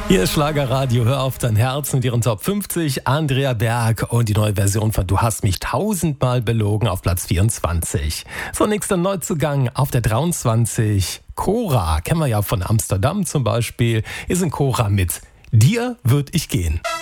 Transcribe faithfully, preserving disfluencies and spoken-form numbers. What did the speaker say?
Hier ist Schlagerradio, hör auf dein Herz mit ihren Top fünfzig. Andrea Berg und die neue Version von Du hast mich tausendmal belogen auf Platz vierundzwanzig. So, nächster Neuzugang auf der dreiundzwanzig. Cora, kennen wir ja von Amsterdam zum Beispiel. Hier sind Cora mit Dir würd ich gehen.